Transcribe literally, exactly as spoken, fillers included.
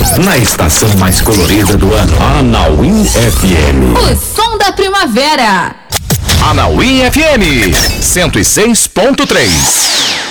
Na estação mais colorida do ano. Anauim F M. O som da primavera. Anauim F M cento e seis ponto três.